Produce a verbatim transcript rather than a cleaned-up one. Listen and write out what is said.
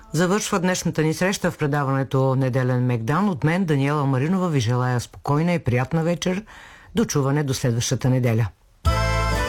Завършва днешната ни среща в предаването Неделен Мегдан. От мен, Даниела Маринова, ви желая спокойна и приятна вечер. До чуване до следващата неделя.